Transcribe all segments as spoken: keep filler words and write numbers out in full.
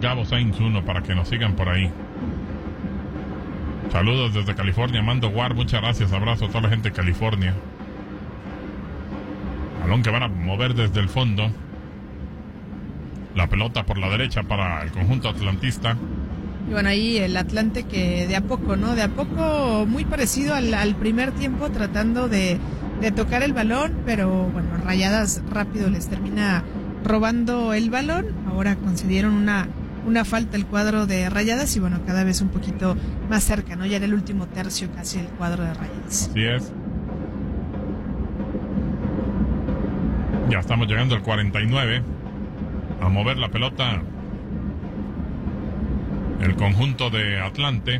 Gabo Sainz uno, para que nos sigan por ahí. Saludos desde California, Mando War, muchas gracias, abrazo a toda la gente de California. Balón que van a mover desde el fondo. La pelota por la derecha para el conjunto atlantista. Y bueno, ahí el Atlante que de a poco, ¿no? De a poco, muy parecido al, al primer tiempo, tratando de, de tocar el balón, pero bueno, Rayadas rápido les termina robando el balón. Ahora concedieron una, una falta el cuadro de Rayadas y bueno, cada vez un poquito más cerca, ¿no? Ya en el último tercio casi el cuadro de Rayadas. Así es. Ya estamos llegando al cuarenta y nueve. A mover la pelota el conjunto de Atlante.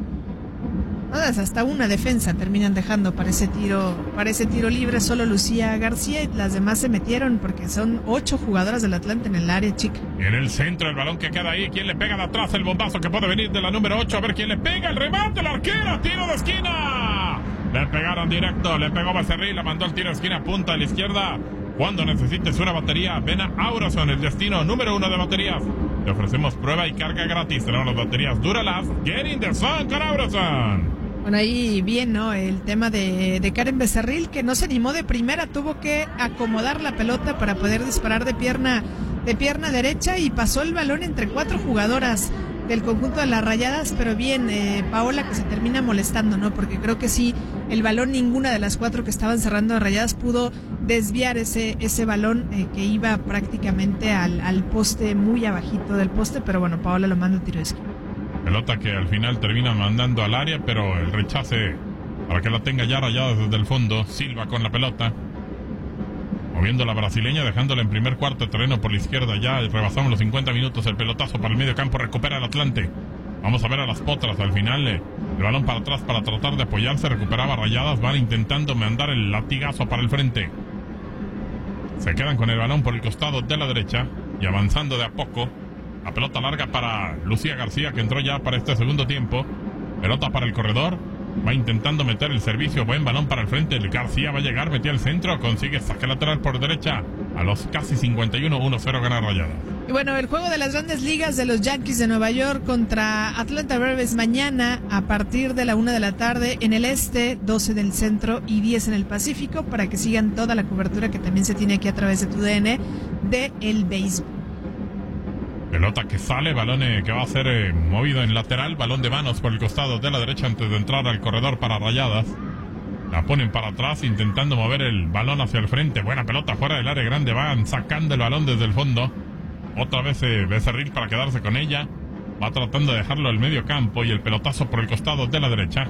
Todas, hasta una defensa terminan dejando para ese tiro, para ese tiro libre. Solo Lucía García y las demás se metieron porque son ocho jugadoras del Atlante en el área chica. En el centro el balón que queda ahí. ¿Quién le pega de atrás? El bombazo que puede venir de la número ocho. A ver quién le pega. El remate, la arquera. Tiro de esquina. Le pegaron directo. Le pegó Becerril. Le mandó el tiro de esquina. Punta a la izquierda. Cuando necesites una batería, ven a Aurason, el destino número uno de baterías. Te ofrecemos prueba y carga gratis. Tenemos las baterías Duralast. Get in the sun con Aurason. Bueno, ahí bien, ¿no? El tema de, de Karen Becerril, que no se animó de primera, tuvo que acomodar la pelota para poder disparar de pierna, de pierna derecha y pasó el balón entre cuatro jugadoras del conjunto de las Rayadas, pero bien, eh, Paola que se termina molestando, ¿no? Porque creo que sí, el balón, ninguna de las cuatro que estaban cerrando a Rayadas pudo desviar ese, ese balón eh, que iba prácticamente al, al poste, muy abajito del poste, pero bueno, Paola lo manda a tiro de esquina. Pelota que al final termina mandando al área, pero el rechace para que la tenga ya Rayadas desde el fondo. Silva con la pelota, moviendo la brasileña, dejándola en primer cuarto de terreno por la izquierda. Ya rebasamos los cincuenta minutos. El pelotazo para el medio campo, recupera el Atlante. Vamos a ver a las potras. Al final eh, el balón para atrás para tratar de apoyarse. Recuperaba Rayadas, van intentando mandar el latigazo para el frente. Se quedan con el balón por el costado de la derecha y avanzando de a poco. La pelota larga para Lucía García, que entró ya para este segundo tiempo. Pelota para el corredor. Va intentando meter el servicio. Buen balón para el frente. El García va a llegar, metió al centro. Consigue saque lateral por derecha. A los casi cincuenta y uno, uno cero gana Rayadas. Y bueno, el juego de las grandes ligas de los Yankees de Nueva York contra Atlanta Braves mañana a partir de la una de la tarde en el este, doce del centro y diez en el Pacífico, para que sigan toda la cobertura que también se tiene aquí a través de tu D N de el béisbol. Pelota que sale, balón eh, que va a ser eh, movido en lateral, balón de manos por el costado de la derecha antes de entrar al corredor para Rayadas. La ponen para atrás intentando mover el balón hacia el frente. Buena pelota fuera del área grande, van sacando el balón desde el fondo. Otra vez eh, Becerril para quedarse con ella. Va tratando de dejarlo al medio campo y el pelotazo por el costado de la derecha.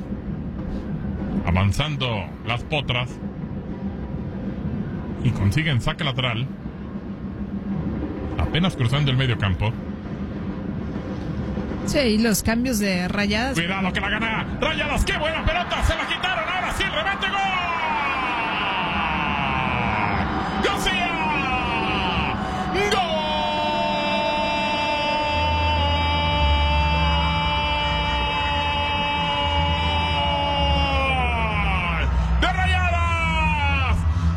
Avanzando las potras. Y consiguen saque lateral. Apenas cruzando el medio campo. Sí, y los cambios de Rayadas. Cuidado que la gana Rayadas. ¡Qué buena pelota! Se la quitaron. Ahora sí el remate. ¡Gol! ¡García! ¡Gol! ¡De Rayadas!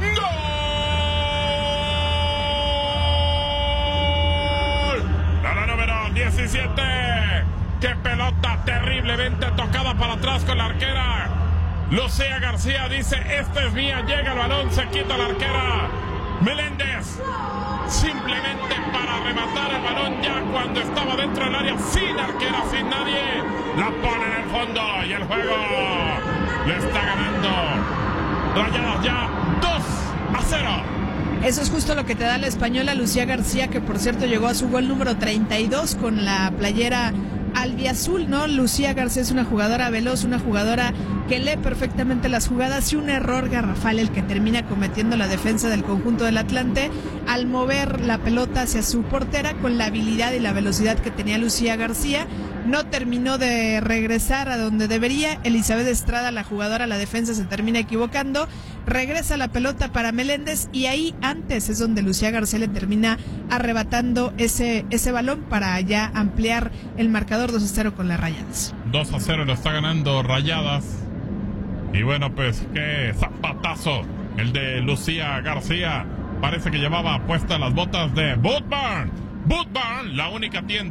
¡Gol! A la número diecisiete. ¡Qué pelota terriblemente tocada para atrás con la arquera! Lucía García dice, esta es mía, llega el balón, se quita la arquera. Meléndez, simplemente para rematar el balón ya cuando estaba dentro del área, sin arquera, sin nadie, la pone en el fondo y el juego le está ganando Rayadas ya dos a cero. Eso es justo lo que te da la española Lucía García, que por cierto llegó a su gol número treinta y dos con la playera albiazul, ¿no? Lucía García es una jugadora veloz, una jugadora que lee perfectamente las jugadas y un error garrafal el que termina cometiendo la defensa del conjunto del Atlante al mover la pelota hacia su portera con la habilidad y la velocidad que tenía Lucía García. No terminó de regresar a donde debería. Elizabeth Estrada, la jugadora, la defensa, se termina equivocando. Regresa la pelota para Meléndez y ahí antes es donde Lucía García le termina arrebatando ese, ese balón para ya ampliar el marcador dos a cero con las Rayadas. dos a cero lo está ganando Rayadas. Y bueno, pues qué zapatazo el de Lucía García. Parece que llevaba puestas las botas de Boot Barn. Boot Barn, la única tienda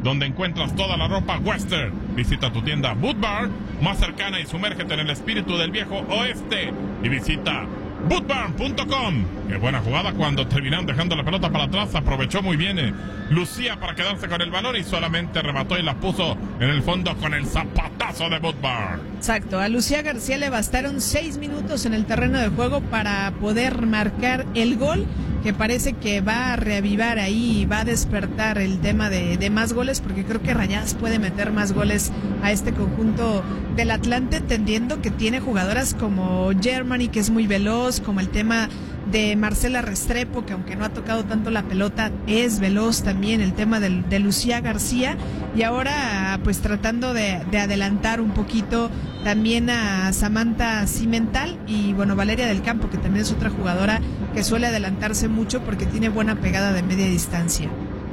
donde encuentras toda la ropa western. Visita tu tienda Boot Barn más cercana y sumérgete en el espíritu del viejo oeste. Y visita boot barn punto com. Qué buena jugada cuando terminaron dejando la pelota para atrás. Aprovechó muy bien eh, Lucía para quedarse con el balón y solamente remató y la puso en el fondo con el zapatazo de Boot Barn. Exacto, a Lucía García le bastaron seis minutos en el terreno de juego para poder marcar el gol, que parece que va a reavivar ahí y va a despertar el tema de, de más goles, porque creo que Rayadas puede meter más goles a este conjunto del Atlante, entendiendo que tiene jugadoras como Germany, que es muy veloz, como el tema de Marcela Restrepo, que aunque no ha tocado tanto la pelota, es veloz también, el tema de, de Lucía García, y ahora pues tratando de, de adelantar un poquito también a Samantha Cimental y bueno, Valeria del Campo, que también es otra jugadora que suele adelantarse mucho porque tiene buena pegada de media distancia.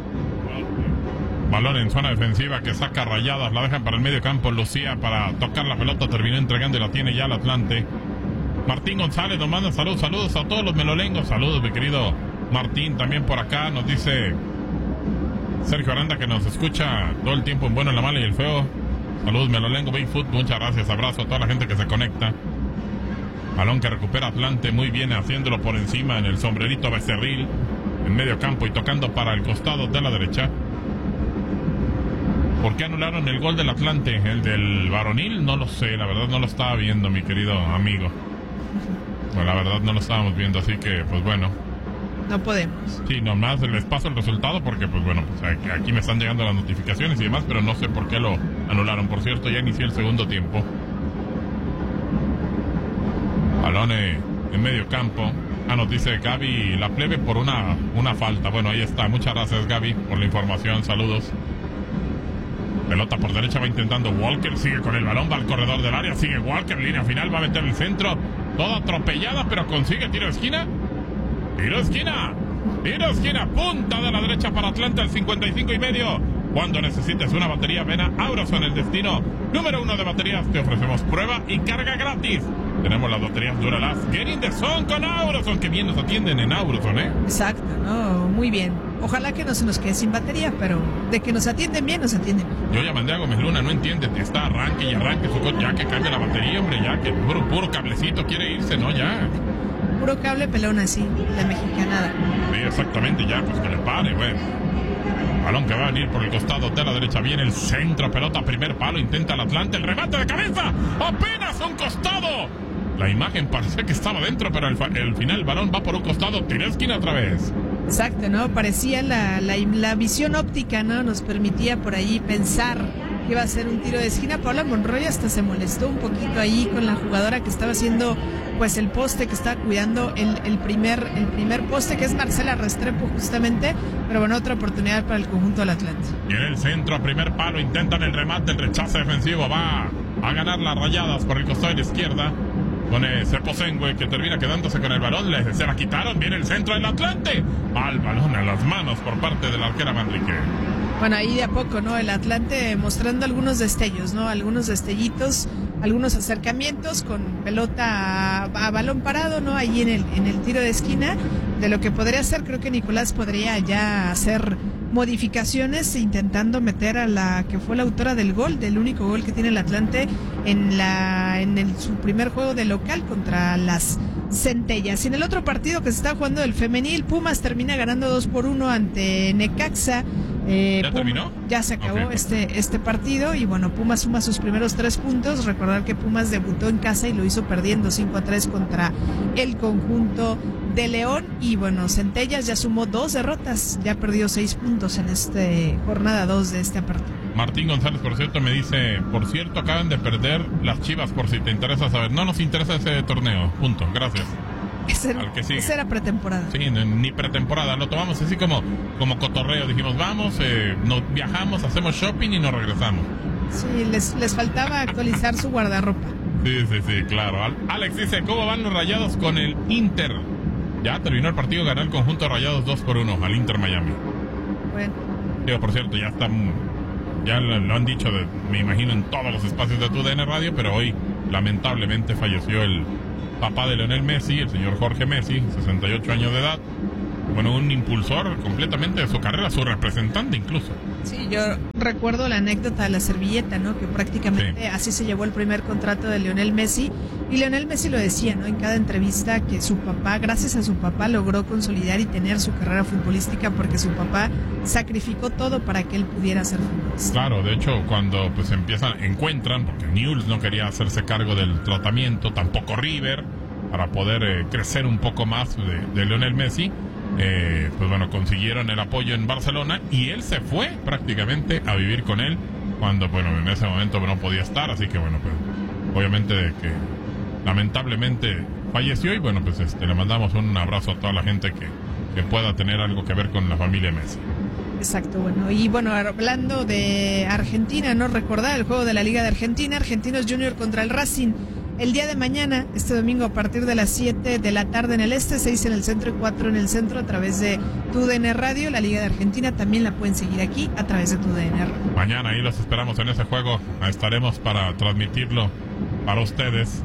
Balón en zona defensiva que saca Rayadas, la dejan para el medio campo. Lucía para tocar la pelota, terminó entregando y la tiene ya el Atlante. Martín González nos manda saludos, saludos a todos los melolengos. Saludos, mi querido Martín, también por acá nos dice Sergio Aranda, que nos escucha todo el tiempo en bueno, en la mala y el feo. Saludos, melolengo, Bigfoot, muchas gracias, abrazo a toda la gente que se conecta. Balón que recupera Atlante, muy bien haciéndolo por encima en el sombrerito Becerril, en medio campo y tocando para el costado de la derecha. ¿Por qué anularon el gol del Atlante? ¿El del varonil? No lo sé, la verdad no lo estaba viendo, mi querido amigo. Bueno, la verdad no lo estábamos viendo, así que pues bueno. No podemos. Sí, nomás les paso el resultado porque pues bueno, pues aquí me están llegando las notificaciones y demás, pero no sé por qué lo anularon. Por cierto, ya inició el segundo tiempo. Balón en medio campo. Ah, nos dice Gaby La Plebe por una, una falta. Bueno, ahí está. Muchas gracias, Gaby, por la información. Saludos. Pelota por derecha, va intentando Walker, sigue con el balón, va al corredor del área, sigue Walker, línea final, va a meter el centro, toda atropellada, pero consigue tiro de esquina. Tiro de esquina, tiro de esquina, punta de la derecha para Atlanta, el cincuenta y cinco y medio. Cuando necesites una batería, ven a Auroson, el destino número uno de baterías. Te ofrecemos prueba y carga gratis. Tenemos las baterías Duralast Get in the Zone con Auroson, que bien nos atienden en Auroson, ¿eh? Exacto, no, muy bien. Ojalá que no se nos quede sin batería, pero de que nos atienden bien, nos atienden bien. Yo ya mandé a Gómez Luna, no entiende, está arranque y arranque su coche, ya que cambie la batería, hombre, ya que puro, puro cablecito quiere irse, ¿no? Ya. Puro cable pelón así, la mexicanada. Sí, exactamente, ya, pues que le pare, güey. Balón que va a venir por el costado de la derecha, viene el centro, pelota, primer palo, intenta el Atlante, el remate de cabeza, apenas a un costado. La imagen parecía que estaba dentro, pero el, el final el balón va por un costado, tira esquina otra vez. Exacto, ¿no? Parecía la, la, la visión óptica, ¿no? Nos permitía por ahí pensar que iba a ser un tiro de esquina. Paula Monroy hasta se molestó un poquito ahí con la jugadora que estaba haciendo pues el poste, que estaba cuidando el, el, primer, el primer poste, que es Marcela Restrepo justamente, pero bueno, otra oportunidad para el conjunto del Atlante. Y en el centro, primer palo, intentan el remate, el rechazo defensivo, va a ganar las Rayadas por el costado de la izquierda. Con ese Posengue que termina quedándose con el balón, le, se la quitaron, viene el centro del Atlante, al balón a las manos por parte de la arquera Manrique. Bueno, ahí de a poco, ¿no? El Atlante mostrando algunos destellos, ¿no? Algunos destellitos, algunos acercamientos con pelota a, a balón parado, ¿no? Ahí en el, en el tiro de esquina, de lo que podría hacer. Creo que Nicolás podría ya hacer modificaciones intentando meter a la que fue la autora del gol, del único gol que tiene el Atlante en la en el, su primer juego de local contra las Centellas. Y en el otro partido que se está jugando el femenil, Pumas termina ganando dos por uno ante Necaxa. Eh, ¿Ya Puma, terminó? Ya se acabó Okay. este, este partido y bueno, Pumas suma sus primeros tres puntos. Recordar que Pumas debutó en casa y lo hizo perdiendo cinco a tres contra el conjunto de León. Y bueno, Centellas ya sumó dos derrotas, ya perdió seis puntos en este jornada dos de este apertura. Martín González, por cierto, me dice, por cierto, acaban de perder las Chivas, por si te interesa saber. No nos interesa ese torneo, punto, gracias. Ese era, Al que sigue. esa era pretemporada. Sí, ni pretemporada, lo tomamos así como, como cotorreo. Dijimos, vamos, eh, nos viajamos, hacemos shopping y nos regresamos. Sí, les, les faltaba actualizar su guardarropa. Sí, sí, sí, claro. Alex dice, ¿cómo van los Rayados con el Inter? Ya terminó el partido, ganó el conjunto de Rayados dos por uno al Inter Miami. Bueno. Digo, por cierto, ya está, ya lo, lo han dicho, de, me imagino, en todos los espacios de tu D N Radio, pero hoy lamentablemente falleció el papá de Lionel Messi, el señor Jorge Messi, sesenta y ocho años de edad. bueno, un impulsor completamente de su carrera, su representante incluso. Sí, yo recuerdo la anécdota de la servilleta, ¿no? Que prácticamente sí. Así se llevó el primer contrato de Lionel Messi. Y Lionel Messi lo decía, ¿no? En cada entrevista que su papá, gracias a su papá, logró consolidar y tener su carrera futbolística porque su papá sacrificó todo para que él pudiera ser futbolista. Claro, de hecho, cuando pues empiezan, encuentran, porque Newell's no quería hacerse cargo del tratamiento, tampoco River, para poder eh, crecer un poco más de, de Lionel Messi. Eh, pues bueno, consiguieron el apoyo en Barcelona y él se fue prácticamente a vivir con él cuando, bueno, en ese momento no podía estar, así que bueno, pues obviamente que lamentablemente falleció y bueno, pues este le mandamos un abrazo a toda la gente que, que pueda tener algo que ver con la familia Messi. Exacto, bueno, y bueno, hablando de Argentina, no recordar el juego de la Liga de Argentina, Argentinos Junior contra el Racing. El día de mañana, este domingo, a partir de las siete de la tarde en el este, seis en el centro y cuatro en el centro, a través de tu D N Radio. La Liga de Argentina también la pueden seguir aquí a través de tu D N Radio. Mañana ahí los esperamos en ese juego. Estaremos para transmitirlo para ustedes.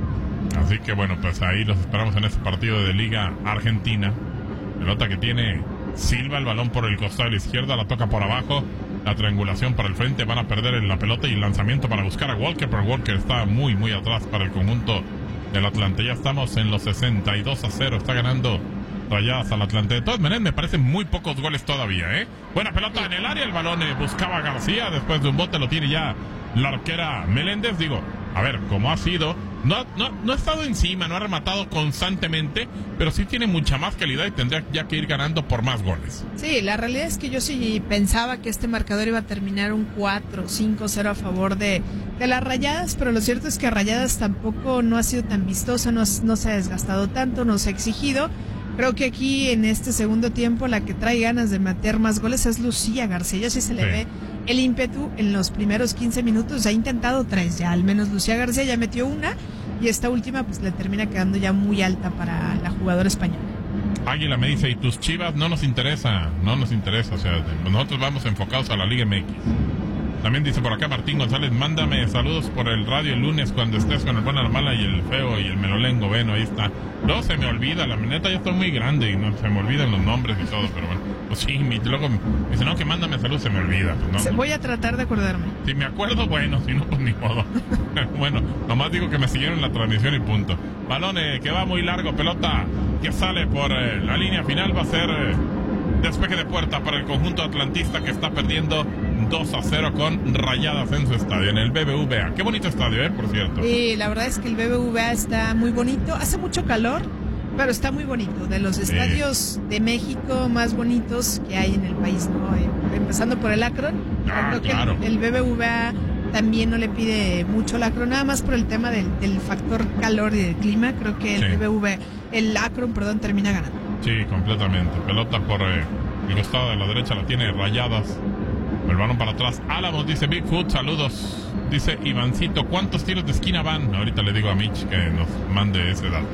Así que bueno, pues ahí los esperamos en ese partido de Liga Argentina. Pelota que tiene Silva, el balón por el costado de la izquierda, la toca por abajo. La triangulación para el frente, van a perder la pelota y el lanzamiento para buscar a Walker, pero Walker está muy, muy atrás para el conjunto del Atlante. Ya estamos en los sesenta y dos a cero, está ganando Rayadas al Atlante. De todas maneras, me parecen muy pocos goles todavía, ¿eh? Buena pelota en el área, el balón eh, buscaba a García, después de un bote lo tiene ya la arquera Meléndez. Digo, a ver, como ha sido, no, no, no ha estado encima, no ha rematado constantemente, pero sí tiene mucha más calidad y tendría ya que ir ganando por más goles. Sí, la realidad es que yo sí pensaba que este marcador iba a terminar un cuatro cinco cero a favor de, de las Rayadas, pero lo cierto es que Rayadas tampoco no ha sido tan vistosa, no, no se ha desgastado tanto, no se ha exigido. Creo que aquí en este segundo tiempo la que trae ganas de meter más goles es Lucía García. Ya sí se le sí. ve el ímpetu en los primeros quince minutos. Ha intentado tres ya, al menos Lucía García ya metió una y esta última pues le termina quedando ya muy alta para la jugadora española. Águila me dice, ¿y tus Chivas? No nos interesa, no nos interesa. O sea, nosotros vamos enfocados a la Liga M X. También dice por acá Martín González, mándame saludos por el radio el lunes cuando estés con el bueno, la mala y el feo y el melolengo. Bueno, ahí está. No, se me olvida, la neta ya estoy muy grande y no se me olvidan los nombres y todo, pero bueno, pues sí, mi, luego me dice, no, que mándame saludos, se me olvida. Pues no, voy a tratar de acordarme. Si me acuerdo, bueno, si no, pues ni modo. Bueno, nomás digo que me siguieron la transmisión y punto. Balón eh, que va muy largo, pelota que sale por eh, la línea final, va a ser eh, despeje de puerta para el conjunto atlantista que está perdiendo dos a cero con Rayadas en su estadio, en el B B V A. Qué bonito estadio, ¿eh? Por cierto. Sí, la verdad es que el B B V A está muy bonito. Hace mucho calor, pero está muy bonito. De los estadios sí. de México más bonitos que hay en el país, ¿no? Eh, empezando por el Akron. Ah, creo claro. que el, el B B V A también no le pide mucho al Akron, nada más por el tema del, del factor calor y del clima. Creo que el sí. B B V A, el Akron, perdón, termina ganando. Sí, completamente. Pelota por eh, el costado de la derecha la tiene Rayadas. El balón para atrás. Álamos, dice Bigfoot, saludos. Dice Ivancito, ¿cuántos tiros de esquina van? Ahorita le digo a Mitch que nos mande ese dato.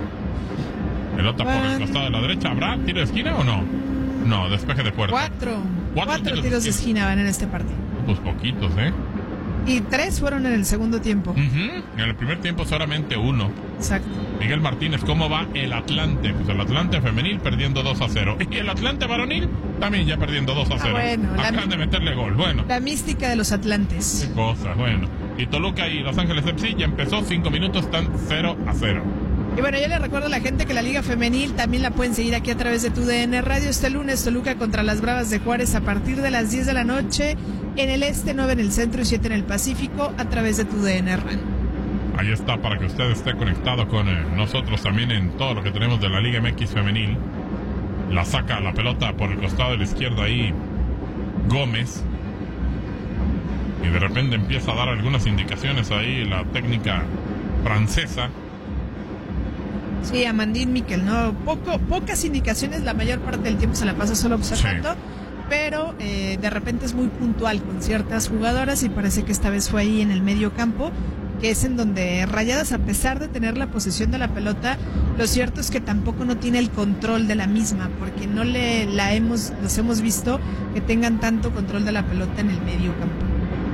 Pelota van por el costado de la derecha. ¿Habrá tiro de esquina o no? No, despeje de puerta. Cuatro. Cuatro, Cuatro tiros, tiros de esquina. esquina van en este partido. Pues poquitos, ¿eh? Y tres fueron en el segundo tiempo. Uh-huh. En el primer tiempo solamente uno. Exacto. Miguel Martínez, ¿cómo va el Atlante? Pues el Atlante femenil perdiendo dos a cero. Y el Atlante varonil también ya perdiendo dos a cero. Ah, bueno, acaban de meterle gol. Bueno. La mística de los Atlantes. Qué cosa, bueno. Y Toluca y Los Ángeles F C ya empezó, cinco minutos, están cero a cero. Y bueno, yo le recuerdo a la gente que la Liga Femenil también la pueden seguir aquí a través de tu D N Radio. Este lunes Toluca contra las Bravas de Juárez a partir de las diez de la noche en el este, nueve en el centro y siete en el Pacífico a través de tu D N Radio. Ahí está, para que usted esté conectado con eh, nosotros también en todo lo que tenemos de la Liga M X Femenil. La saca la pelota por el costado de la izquierda ahí Gómez. Y de repente empieza a dar algunas indicaciones ahí la técnica francesa. Sí, Amandine Miquel, ¿no? Poco, pocas indicaciones, la mayor parte del tiempo se la pasa solo observando, sí. pero eh, de repente es muy puntual con ciertas jugadoras y parece que esta vez fue ahí en el medio campo, que es en donde Rayadas, a pesar de tener la posesión de la pelota, lo cierto es que tampoco no tiene el control de la misma, porque no le la hemos, los hemos visto que tengan tanto control de la pelota en el medio campo.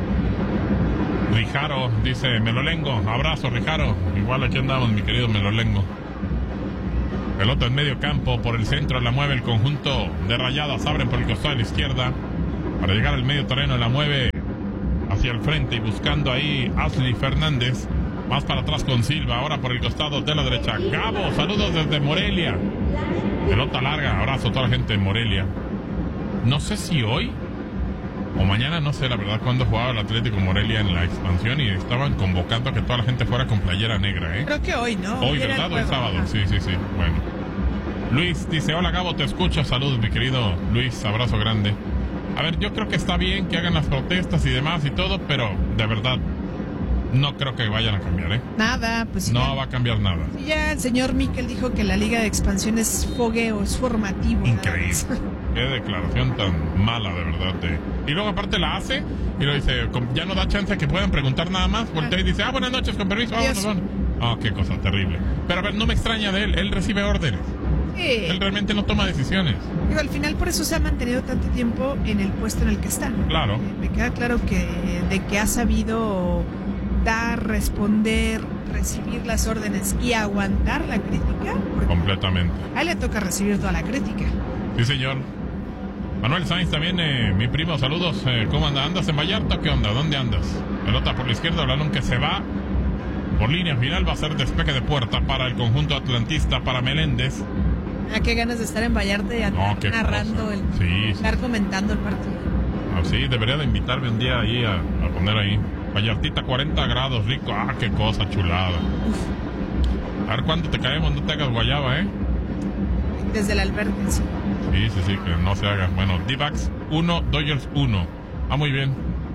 Rijaro, dice Melolengo, abrazo Rijaro, igual aquí andamos mi querido Melolengo. Pelota en medio campo, por el centro la mueve el conjunto de Rayadas, abren por el costado de la izquierda, para llegar al medio terreno la mueve hacia el frente y buscando ahí Ashley Fernández, más para atrás con Silva, ahora por el costado de la derecha, Gabo, saludos desde Morelia, pelota larga, abrazo a toda la gente de Morelia. No sé si hoy o mañana, no sé la verdad cuándo jugaba el Atlético Morelia en la expansión y estaban convocando a que toda la gente fuera con playera negra, ¿eh? Creo que hoy, ¿no? Hoy, ¿verdad? Hoy sábado, ajá. sí, sí, sí, bueno. Luis dice, hola Gabo, te escucho, saludos mi querido Luis, abrazo grande. A ver, yo creo que está bien que hagan las protestas y demás y todo, pero de verdad no creo que vayan a cambiar, ¿eh? Nada, pues sí. No ya, va a cambiar nada. Sí, ya el señor Miquel dijo que la Liga de Expansión es fogueo, es formativo. Increíble. Qué declaración tan mala, de verdad. De... Y luego aparte la hace y lo dice, ya no da chance que puedan preguntar nada más. Voltea y dice, ah, buenas noches, con permiso, vámonos, vámonos. Ah, qué cosa terrible. Pero a ver, no me extraña de él, él recibe órdenes. Sí. Él realmente no toma decisiones. Digo, al final por eso se ha mantenido tanto tiempo en el puesto en el que está, ¿no? Claro. Eh, me queda claro que de que ha sabido dar, responder, recibir las órdenes y aguantar la crítica. Completamente. A él le toca recibir toda la crítica. Sí, señor. Manuel Sainz también, eh, mi primo, saludos. Eh, ¿Cómo anda? ¿Andas en Vallarta? ¿Qué onda? ¿Dónde andas? Pelota por la izquierda, balón que se va. Por línea final va a ser despeje de puerta para el conjunto atlantista, para Meléndez. Ah, qué ganas de estar en Vallarta y no, narrando, cosa. el, sí, estar sí. comentando el partido. Ah, sí, debería de invitarme un día ahí a, a poner ahí. Vallartita, cuarenta grados, rico. Ah, qué cosa chulada. Uf. A ver cuándo te caemos, no te hagas guayaba, ¿eh? Desde el albergue, sí. Sí, sí, sí, que no se haga. Bueno, D-Backs uno, Dodgers uno. Ah, muy bien.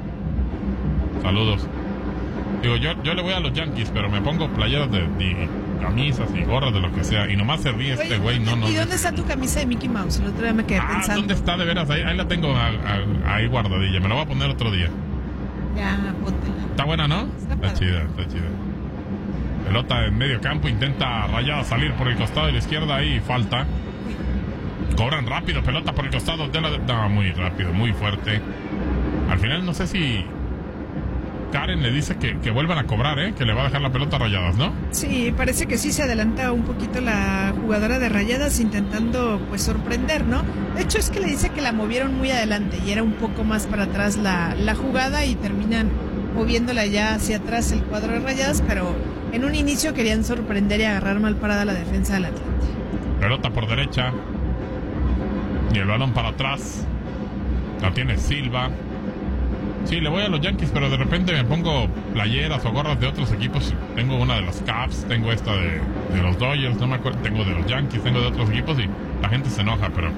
Saludos. Digo, yo, yo le voy a los Yankees, pero me pongo playeras de, de camisas y gorras de lo que sea. Y nomás se ríe este güey. No, no. ¿Y dónde está tu camisa de Mickey Mouse? El otro día me quedé ah, pensando. ¿Dónde está de veras? Ahí, ahí la tengo a, a, ahí guardadilla. Me la voy a poner otro día. Ya, póntela. Está buena, ¿no? Está, está chida, está chida. Pelota en medio campo, intenta Rayada salir por el costado de la izquierda y falta. Cobran rápido, pelota por el costado de la... No, muy rápido, muy fuerte. Al final no sé si Karen le dice que, que vuelvan a cobrar, ¿eh? Que le va a dejar la pelota a Rayadas, ¿no? Sí, parece que sí se adelanta un poquito la jugadora de Rayadas intentando pues sorprender, ¿no? De hecho es que le dice que la movieron muy adelante y era un poco más para atrás la, la jugada y terminan moviéndola ya hacia atrás el cuadro de Rayadas, pero en un inicio querían sorprender y agarrar mal parada la defensa del Atlante. Pelota por derecha y el balón para atrás. La tiene Silva. Sí, le voy a los Yankees, pero de repente me pongo playeras o gorras de otros equipos. Tengo una de los Cavs, tengo esta de, de los Dodgers, no me acuerdo, tengo de los Yankees, tengo de otros equipos y la gente se enoja, pero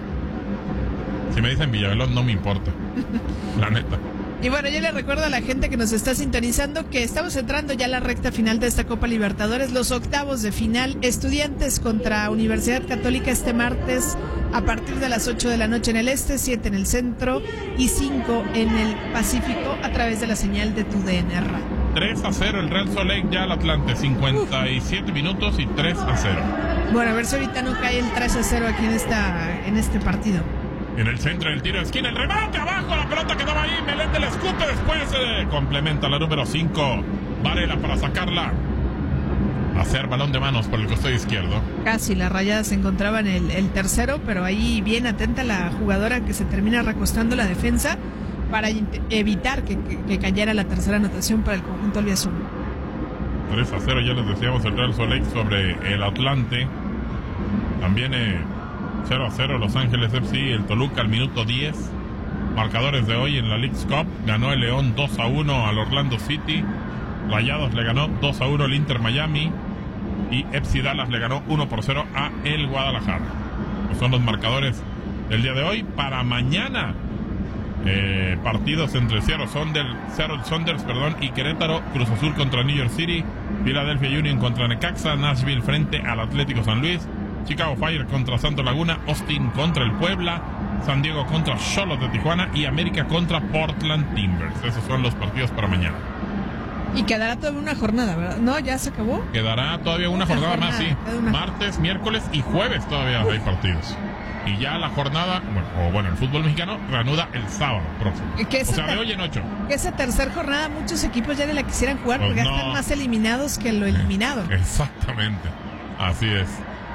si me dicen Villavelón no me importa, la neta. Y bueno, yo le recuerdo a la gente que nos está sintonizando que estamos entrando ya a la recta final de esta Copa Libertadores, los octavos de final, Estudiantes contra Universidad Católica este martes a partir de las ocho de la noche en el este, siete en el centro y cinco en el Pacífico a través de la señal de tu D N R. tres a cero el Real Salt Lake ya al Atlante, cincuenta y siete Uf. minutos y tres a cero. Bueno, a ver si ahorita no cae el tres a cero aquí en, esta, en este partido. En el centro del tiro de esquina, el remate abajo, la pelota quedaba ahí, Meléndez le escupe, después se complementa la número cinco, Varela para sacarla, hacer balón de manos por el costado izquierdo. Casi, las Rayadas se encontraban el, el tercero, pero ahí bien atenta la jugadora que se termina recostando la defensa para evitar que, que, que cayera la tercera anotación para el conjunto albiazul. tres a cero, ya les decíamos, el Real Salt Lake sobre el Atlante. También eh, cero a cero Los Ángeles F C, el Toluca al minuto diez. Marcadores de hoy en la Leagues Cup: ganó el León dos a uno al Orlando City, Rayados le ganó dos a uno al Inter Miami y F C Dallas le ganó uno por cero a el Guadalajara. Pues son los marcadores del día de hoy. Para mañana, eh, partidos entre Seattle Sounders, Seattle Sounders perdón, y Querétaro, Cruz Azul contra New York City, Philadelphia Union contra Necaxa, Nashville frente al Atlético San Luis, Chicago Fire contra Santos Laguna, Austin contra el Puebla, San Diego contra Xolos de Tijuana y América contra Portland Timbers. Esos son los partidos para mañana. Y quedará todavía una jornada, ¿verdad? ¿No? ¿Ya se acabó? Quedará todavía una jornada, jornada más, sí. Una... Martes, miércoles y jueves todavía Uf. hay partidos. Y ya la jornada, bueno, o bueno, el fútbol mexicano reanuda el sábado próximo. O sea, de hoy en ocho. Esa tercera jornada muchos equipos ya ni la quisieran jugar pues porque no. están más eliminados que lo eliminado. Exactamente. Así es.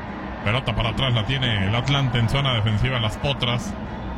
Pelota para atrás la tiene el Atlante en zona defensiva, Las Potras.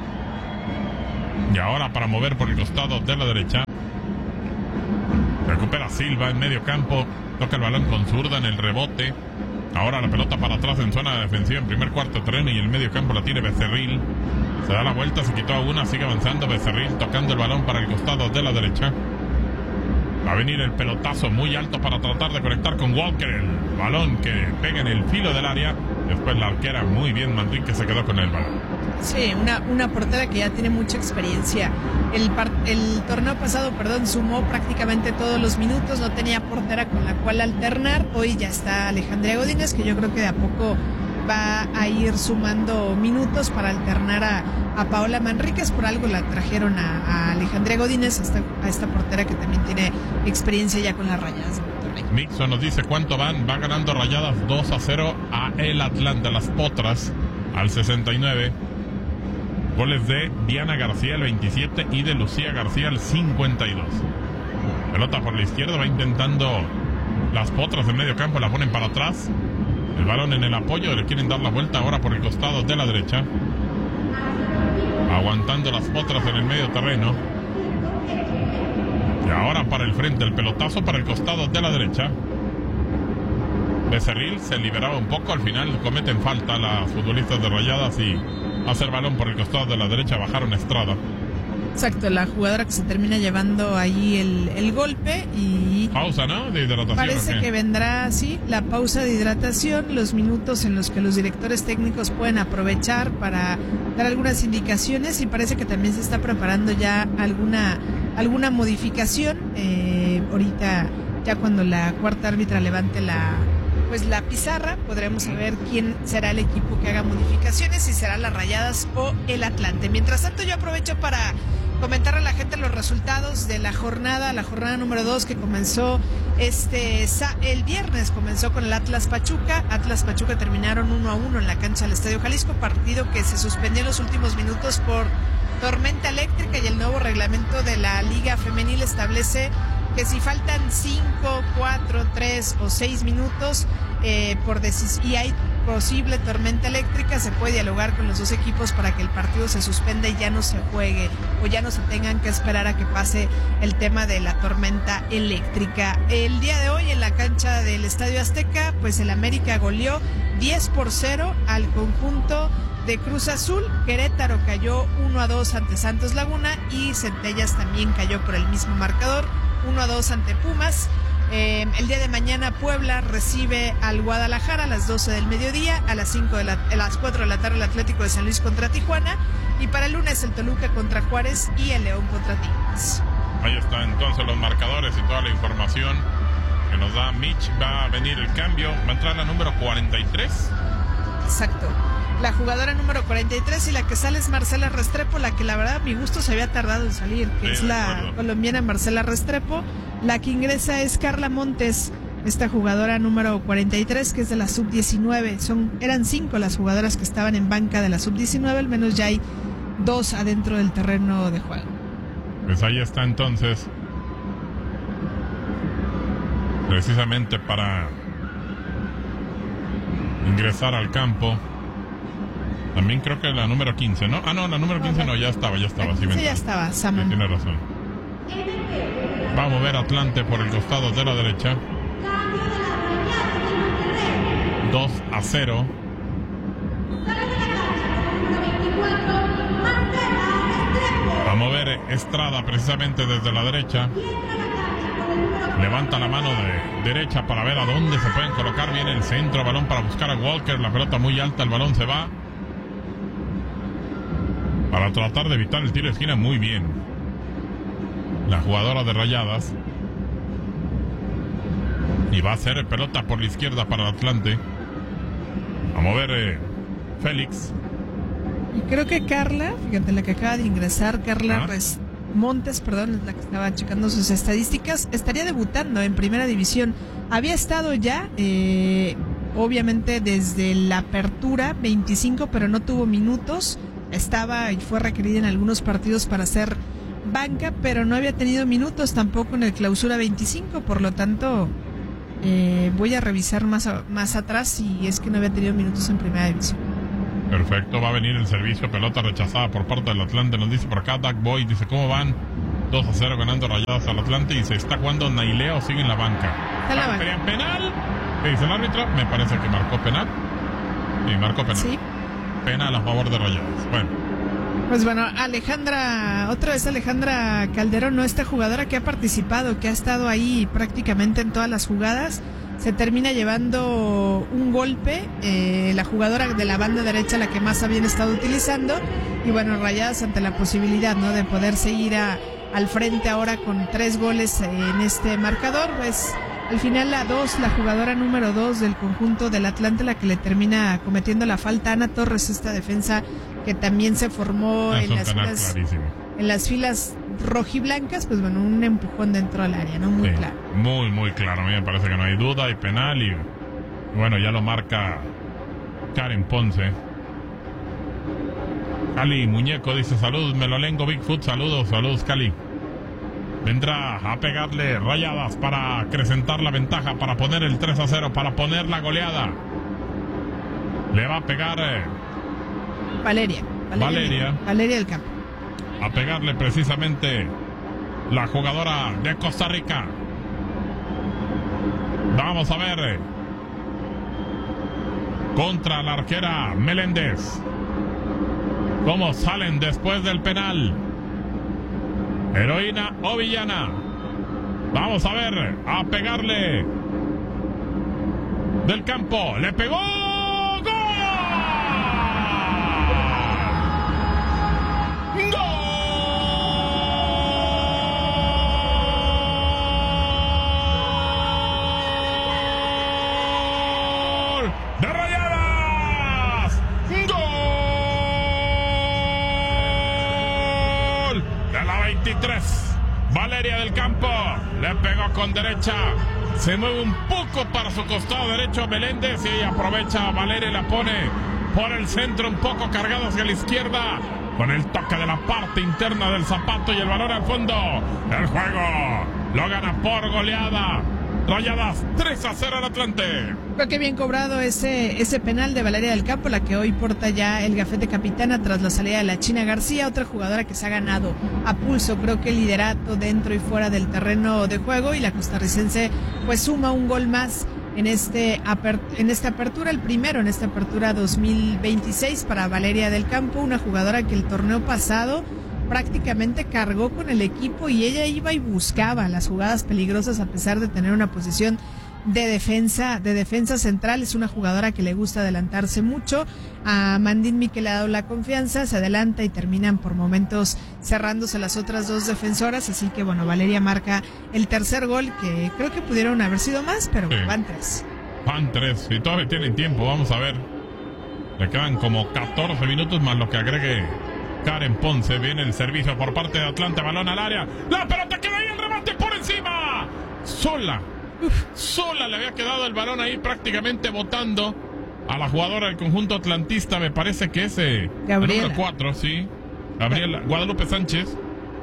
Y ahora para mover por el costado de la derecha. Recupera Silva en medio campo. Toca el balón con zurda en el rebote. Ahora la pelota para atrás en zona defensiva en primer cuarto de terreno y el medio campo la tiene Becerril. Se da la vuelta, se quitó a una, sigue avanzando Becerril tocando el balón para el costado de la derecha. Va a venir el pelotazo muy alto para tratar de conectar con Walker. El balón que pega en el filo del área. Después la arquera muy bien, Manrique se quedó con el balón. Sí, una, una portera que ya tiene mucha experiencia. El, par, el torneo pasado, perdón, sumó prácticamente todos los minutos, no tenía portera con la cual alternar. Hoy ya está Alejandría Godínez, que yo creo que de a poco va a ir sumando minutos para alternar a, a Paola Manríquez. Por algo la trajeron a, a Alejandría Godínez, a esta, a esta portera que también tiene experiencia ya con las Rayadas de Monterrey. Mixon nos dice cuánto van. Va ganando Rayadas dos a cero a el Atlanta, Las Potras, al sesenta y nueve. Goles de Diana García, el veintisiete, y de Lucía García, el cincuenta y dos. Pelota por la izquierda, va intentando Las Potras en medio campo, la ponen para atrás. El balón en el apoyo, le quieren dar la vuelta ahora por el costado de la derecha. Aguantando Las Potras en el medio terreno. Y ahora para el frente, el pelotazo para el costado de la derecha. Becerril se liberaba un poco, al final cometen falta las futbolistas de Rayadas y hace el balón por el costado de la derecha, bajaron Estrada. Exacto, la jugadora que se termina llevando ahí el, el golpe y... Pausa, ¿no? De hidratación. Parece que vendrá, sí, la pausa de hidratación, los minutos en los que los directores técnicos pueden aprovechar para dar algunas indicaciones y parece que también se está preparando ya alguna, alguna modificación. Eh, ahorita, ya cuando la cuarta árbitra levante la... pues la pizarra, podremos saber quién será el equipo que haga modificaciones, si será las Rayadas o el Atlante. Mientras tanto, yo aprovecho para comentar a la gente los resultados de la jornada, la jornada número dos que comenzó este el viernes, comenzó con el Atlas Pachuca. Atlas Pachuca terminaron uno a uno en la cancha del Estadio Jalisco, partido que se suspendió en los últimos minutos por tormenta eléctrica, y el nuevo reglamento de la Liga Femenil establece que si faltan cinco, cuatro, tres o seis minutos eh, por decis- y hay posible tormenta eléctrica, se puede dialogar con los dos equipos para que el partido se suspenda y ya no se juegue o ya no se tengan que esperar a que pase el tema de la tormenta eléctrica. El día de hoy en la cancha del Estadio Azteca, pues el América goleó diez por cero al conjunto de Cruz Azul. Querétaro cayó uno a dos ante Santos Laguna y Centellas también cayó por el mismo marcador, uno a dos ante Pumas. Eh, el día de mañana Puebla recibe al Guadalajara a las doce del mediodía, a las cinco de la, a las cuatro de la tarde el Atlético de San Luis contra Tijuana, y para el lunes el Toluca contra Juárez y el León contra Tigres. Ahí está entonces los marcadores y toda la información que nos da Mitch. Va a venir el cambio, va a entrar la número cuarenta y tres. Exacto, la jugadora número cuarenta y tres, y la que sale es Marcela Restrepo, la que la verdad a mi gusto se había tardado en salir, que sí, es la acuerdo. colombiana Marcela Restrepo. La que ingresa es Carla Montes, esta jugadora número cuarenta y tres, que es de la sub diecinueve. Son, eran cinco las jugadoras que estaban en banca de la sub diecinueve, al menos ya hay dos adentro del terreno de juego. Pues ahí está entonces, precisamente para ingresar al campo. También creo que la número quince, ¿no? Ah, no, la número quince no, ya estaba, ya estaba. Sí, ya estaba, Saman. Sí, tiene razón. Va a mover Atlante por el costado de la derecha. dos a cero. Va a mover Estrada precisamente desde la derecha. Levanta la mano de derecha para ver a dónde se pueden colocar. Viene el centro, balón para buscar a Walker. La pelota muy alta, el balón se va. Para tratar de evitar el tiro de esquina, muy bien la jugadora de Rayadas. Y va a hacer pelota por la izquierda para el Atlante. A mover eh, Félix. Y creo que Carla, fíjate, la que acaba de ingresar, Carla ¿Ah? Res- Montes, perdón, es la que estaba checando sus estadísticas, estaría debutando en Primera División. Había estado ya, eh, obviamente desde la apertura veinticinco, pero no tuvo minutos. Estaba y fue requerida en algunos partidos para hacer banca, pero no había tenido minutos tampoco en el clausura veinticinco, por lo tanto Eh, voy a revisar más, a, más atrás si es que no había tenido minutos en primera división. Perfecto, va a venir el servicio, pelota rechazada por parte del Atlante, nos dice por acá Doug Boy, dice ¿cómo van? dos a cero ganando Rayadas al Atlante y se está jugando Nailea o sigue en la banca. Está en la banca. ¿Querían penal? ¿Qué dice el árbitro? Me parece que marcó penal. Sí, marcó penal. Sí. Penal a favor de Rayadas. Bueno. Pues bueno, Alejandra, otra vez Alejandra Calderón, ¿no? Esta jugadora que ha participado, que ha estado ahí prácticamente en todas las jugadas, se termina llevando un golpe, eh, la jugadora de la banda derecha, la que más habían estado utilizando, y bueno, Rayadas ante la posibilidad, ¿no?, de poder seguir a, al frente ahora con tres goles en este marcador, pues al final la dos, la jugadora número dos del conjunto del Atlante, la que le termina cometiendo la falta, Ana Torres, esta defensa que también se formó Es en un las penal filas, clarísimo. en las filas rojiblancas, pues bueno, un empujón dentro del área, ¿no? Muy Sí, claro. Muy, muy claro. A mí me parece que no hay duda, hay penal y bueno, ya lo marca Karen Ponce. Cali Muñeco dice saludos, Melolengo Bigfoot, saludos, saludos Cali. Vendrá a pegarle Rayadas para acrecentar la ventaja, para poner el tres a cero, para poner la goleada. Le va a pegar eh, Valeria. Valeria. Valeria. Valeria del Campo. a pegarle precisamente la jugadora de Costa Rica. Vamos a ver. Contra la arquera Meléndez. ¿Cómo salen después del penal? Heroína o villana. Vamos a ver. A pegarle. Del Campo. Le pegó. ¡Gol! ¡Gol! ¡De Rayadas! ¡Gol! De la veintitrés. Valeria del Campo. Le pegó con derecha. Se mueve un poco para su costado derecho a Meléndez y aprovecha a Valeria y la pone por el centro un poco cargado hacia la izquierda con el toque de la parte interna del zapato y el balón al fondo. El juego lo gana por goleada. Rayadas tres a cero al Atlante. Creo que bien cobrado ese, ese penal de Valeria del Campo, la que hoy porta ya el gafete capitana tras la salida de la China García, otra jugadora que se ha ganado a pulso, creo que el liderato dentro y fuera del terreno de juego, y la costarricense pues suma un gol más en este en esta apertura, el primero en esta apertura dos mil veintiséis para Valeria del Campo, una jugadora que el torneo pasado prácticamente cargó con el equipo y ella iba y buscaba las jugadas peligrosas a pesar de tener una posición de defensa, de defensa central. Es una jugadora que le gusta adelantarse mucho. A Mandín Miquel le ha dado la confianza, se adelanta y terminan por momentos cerrándose las otras dos defensoras, así que bueno, Valeria marca el tercer gol, que creo que pudieron haber sido más, pero sí, van tres. Van tres, y todavía tienen tiempo, vamos a ver. Le quedan como catorce minutos más lo que agregue Karen Ponce. Viene el servicio por parte de Atlante, balón al área, la pelota queda ahí, el remate por encima, sola, Uf. sola le había quedado el balón ahí, prácticamente botando a la jugadora del conjunto atlantista, me parece que es eh, el número cuatro, sí, Gabriela, Guadalupe Sánchez,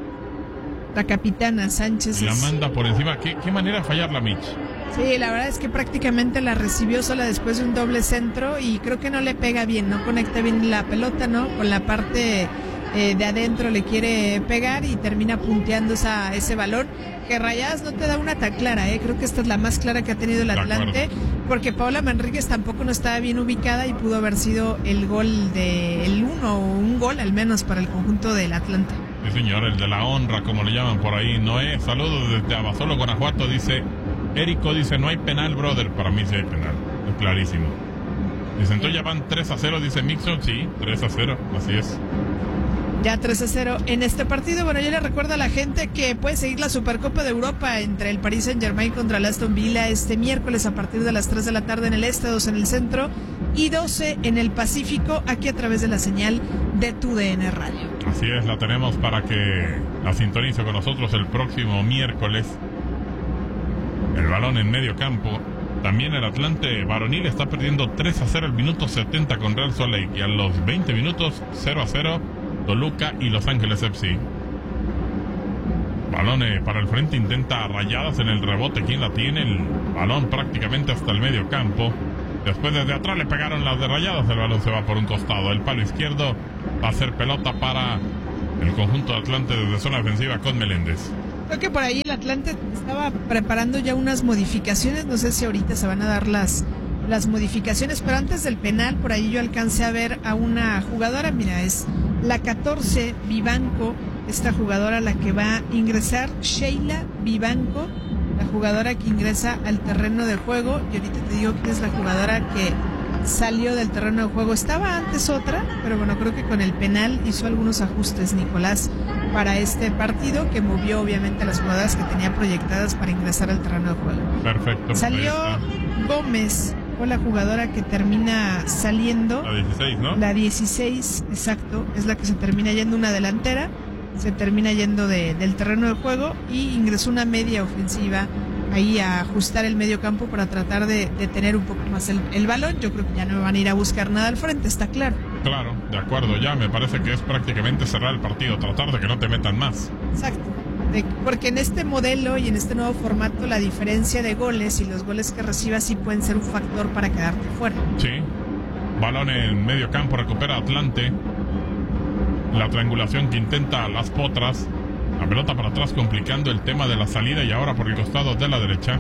la capitana Sánchez, la es... manda por encima. ¿Qué, qué manera de fallar la Mitch? Sí, la verdad es que prácticamente la recibió sola después de un doble centro y creo que no le pega bien, no conecta bien la pelota, ¿no? Con la parte eh, de adentro le quiere pegar y termina punteando esa, ese balón, que Rayadas no te da una tan clara, ¿eh? Creo que esta es la más clara que ha tenido el Atlante, porque Paola Manríquez tampoco no estaba bien ubicada y pudo haber sido el gol de el uno, o un gol al menos para el conjunto del Atlante. Sí, señor, el de la honra, como le llaman por ahí. Noé, saludos desde Abasolo, Guanajuato, dice... Érico dice, no hay penal, brother. Para mí sí hay penal, es clarísimo. Dice, entonces ya van tres a cero, dice Mixon. Sí, tres a cero, así es. Ya tres a cero en este partido. Bueno, yo le recuerdo a la gente que puede seguir la Supercopa de Europa entre el Paris Saint-Germain contra el Aston Villa este miércoles a partir de las tres de la tarde en el este, dos en el centro y doce en el Pacífico, aquí a través de la señal de Tu D N Radio. Así es, la tenemos para que la sintonice con nosotros el próximo miércoles. El balón en medio campo. También el Atlante varonil está perdiendo tres a cero al minuto setenta con Real Salt Lake. Y a los veinte minutos cero a cero Toluca y Los Ángeles F C. Balón eh, para el frente, intenta Rayadas en el rebote. ¿Quién la tiene? El balón prácticamente hasta el medio campo. Después desde atrás le pegaron las de Rayadas. El balón se va por un costado. El palo izquierdo va a ser pelota para el conjunto de Atlante desde zona defensiva con Meléndez. Creo que por ahí el Atlante estaba preparando ya unas modificaciones. No sé si ahorita se van a dar las, las modificaciones, pero antes del penal, por ahí yo alcancé a ver a una jugadora. Mira, es la catorce, Vivanco. Esta jugadora la que va a ingresar, Sheila Vivanco, la jugadora que ingresa al terreno de juego. Y ahorita te digo que es la jugadora que salió del terreno de juego. Estaba antes otra, pero bueno, creo que con el penal hizo algunos ajustes Nicolás para este partido, que movió obviamente a las jugadoras que tenía proyectadas para ingresar al terreno de juego. Perfecto. Salió Gómez, fue la jugadora que termina saliendo. La dieciséis, ¿no? La dieciséis, exacto, es la que se termina yendo, una delantera. Se termina yendo de, del terreno de juego y ingresó una media ofensiva ahí a ajustar el medio campo para tratar de, de tener un poco más el, el balón. Yo creo que ya no van a ir a buscar nada al frente, está claro. Claro, de acuerdo, ya me parece que es prácticamente cerrar el partido, tratar de que no te metan más. Exacto, de, porque en este modelo y en este nuevo formato la diferencia de goles y los goles que recibas sí pueden ser un factor para quedarte fuera. Sí, balón en medio campo, recupera Atlante. La triangulación que intenta las Potras. La pelota para atrás complicando el tema de la salida y ahora por el costado de la derecha.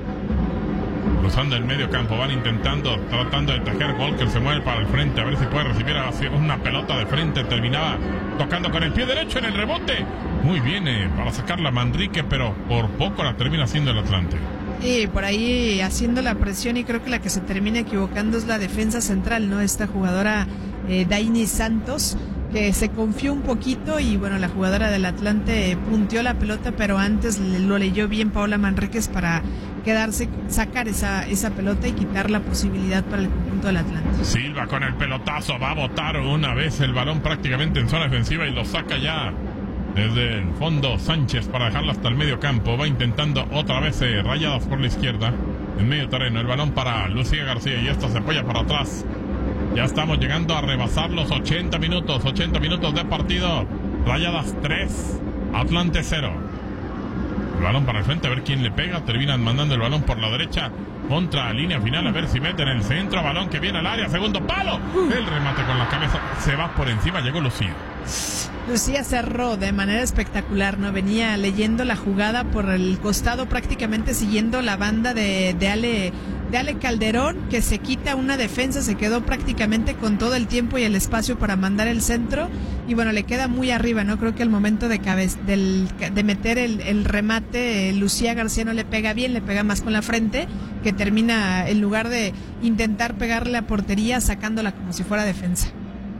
Cruzando el medio campo, van intentando, tratando de tejer. Walker se mueve para el frente a ver si puede recibir una pelota de frente. Terminaba tocando con el pie derecho en el rebote. Muy bien eh, para sacarla Manrique, pero por poco la termina haciendo el Atlante. Y por ahí haciendo la presión, y creo que la que se termina equivocando es la defensa central, ¿no? Esta jugadora eh, Daini Santos, que se confió un poquito y bueno, la jugadora del Atlante punteó la pelota, pero antes lo leyó bien Paola Manríquez para quedarse, sacar esa, esa pelota y quitar la posibilidad para el conjunto del Atlante. Silva con el pelotazo, va a botar una vez el balón prácticamente en zona defensiva y lo saca ya desde el fondo Sánchez para dejarla hasta el medio campo. Va intentando otra vez eh, Rayadas por la izquierda, en medio terreno, el balón para Lucía García y esta se apoya para atrás. Ya estamos llegando a rebasar los ochenta minutos, ochenta minutos de partido. Rayadas tres, Atlante cero. El balón para el frente, a ver quién le pega. Terminan mandando el balón por la derecha contra línea final, a ver si meten el centro. Balón que viene al área, segundo palo. El remate con la cabeza, se va por encima, llegó Lucía. Lucía cerró de manera espectacular, ¿no? Venía leyendo la jugada por el costado, prácticamente siguiendo la banda de, de Ale... de Ale Calderón, que se quita una defensa, se quedó prácticamente con todo el tiempo y el espacio para mandar el centro, y bueno, le queda muy arriba, ¿no? Creo que al momento de cabez, del, de meter el, el remate, eh, Lucía García no le pega bien, le pega más con la frente, que termina, en lugar de intentar pegarle a portería, sacándola como si fuera defensa.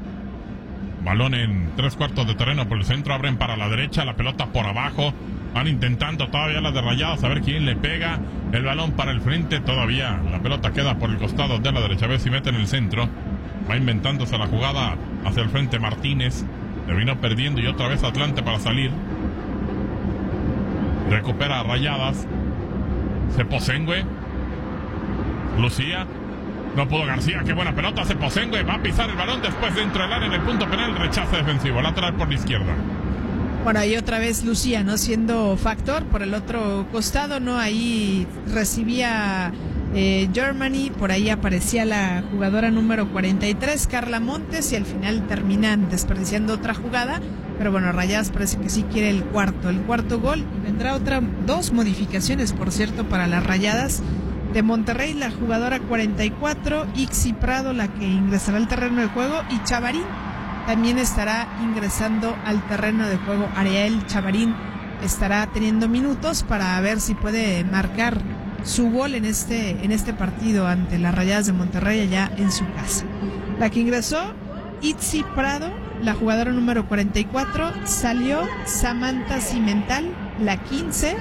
Balón en tres cuartos de terreno por el centro, abren para la derecha, la pelota por abajo. Van intentando todavía las de Rayadas, a ver quién le pega. El balón para el frente, todavía la pelota queda por el costado de la derecha, a ver si meten el centro. Va inventándose la jugada hacia el frente Martínez. Terminó perdiendo y otra vez Atlante para salir. Recupera Rayadas. Ceposengue. Lucía. No pudo García, qué buena pelota. Ceposengue va a pisar el balón después dentro del área en el punto penal. Rechazo defensivo, lateral por la izquierda. Bueno, ahí otra vez Lucía, ¿no? Siendo factor por el otro costado, ¿no? Ahí recibía eh, Germany, por ahí aparecía la jugadora número cuarenta y tres, Carla Montes, y al final terminan desperdiciando otra jugada. Pero bueno, Rayadas parece que sí quiere el cuarto, el cuarto gol. Y vendrá otra, dos modificaciones, por cierto, para las Rayadas de Monterrey, la jugadora cuarenta y cuatro, Ixi Prado, la que ingresará al terreno de juego, y Chavarín también estará ingresando al terreno de juego. Ariel Chavarín estará teniendo minutos para ver si puede marcar su gol en este, en este partido ante las Rayadas de Monterrey allá en su casa. La que ingresó, Itzi Prado, la jugadora número cuarenta y cuatro, salió Samantha Cimental, la quince,